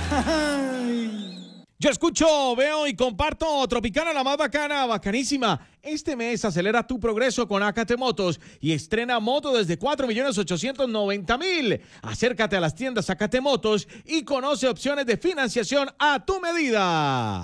Yo escucho, veo y comparto Tropicana, la más bacana, bacanísima. Este mes acelera tu progreso con Acate Motos y estrena moto desde 4.890.000. Acércate a las tiendas Acate Motos y conoce opciones de financiación a tu medida.